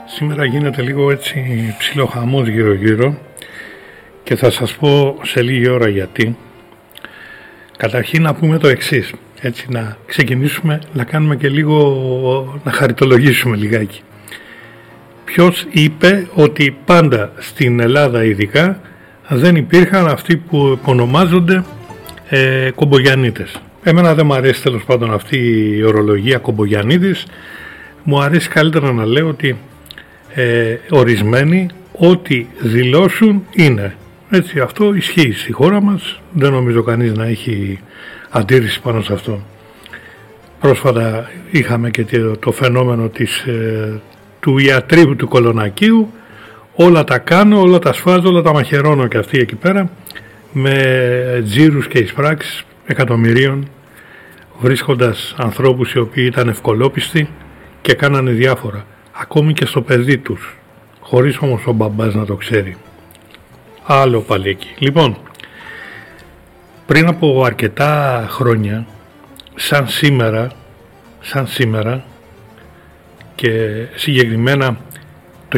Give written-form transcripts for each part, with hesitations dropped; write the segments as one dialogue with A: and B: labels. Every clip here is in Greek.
A: Σήμερα γίνεται λίγο έτσι ψιλοχαμός γύρω γύρω και θα σας πω σε λίγη ώρα γιατί. Καταρχήν να πούμε το εξής, έτσι να ξεκινήσουμε να κάνουμε και λίγο, να χαριτολογήσουμε λιγάκι. Ποιος είπε ότι πάντα στην Ελλάδα ειδικά δεν υπήρχαν αυτοί που ονομάζονται κομπογιαννίτες. Εμένα δεν μου αρέσει τέλος πάντων αυτή η ορολογία κομπογιαννίτης, μου αρέσει καλύτερα να λέω ότι ορισμένοι ό,τι δηλώσουν είναι. Έτσι, αυτό ισχύει στη χώρα μας, δεν νομίζω κανείς να έχει αντίρρηση πάνω σε αυτό. Πρόσφατα είχαμε και το φαινόμενο του ιατρίου του Κολονακίου, όλα τα κάνω, όλα τα σφάζω, όλα τα μαχαιρώνω και αυτοί εκεί πέρα, με τζίρους και εισπράξεις εκατομμυρίων, βρίσκοντας ανθρώπους οι οποίοι ήταν ευκολόπιστοι και κάνανε διάφορα, ακόμη και στο παιδί τους, χωρίς όμως ο μπαμπάς να το ξέρει. Άλλο παλίκι. Λοιπόν, πριν από αρκετά χρόνια, σαν σήμερα και συγκεκριμένα το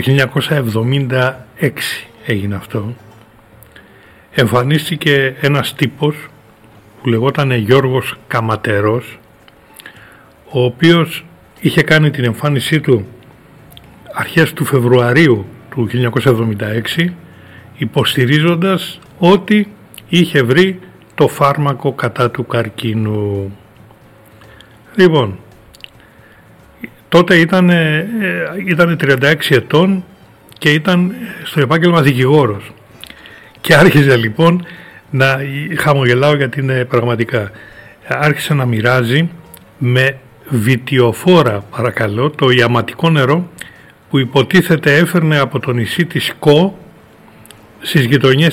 A: 1976 έγινε αυτό, εμφανίστηκε ένας τύπος που λεγόταν Γιώργος Καματερός, ο οποίος είχε κάνει την εμφάνισή του αρχές του Φεβρουαρίου του 1976, υποστηρίζοντας ότι είχε βρει το φάρμακο κατά του καρκίνου. Λοιπόν, τότε ήταν 36 ετών και ήταν στο επάγγελμα δικηγόρος και άρχισε λοιπόν να χαμογελάω γιατί είναι πραγματικά, άρχισε να μοιράζει με βιτιοφόρα, παρακαλώ, το ιαματικό νερό που υποτίθεται έφερνε από το νησί της Κο στις γειτονιές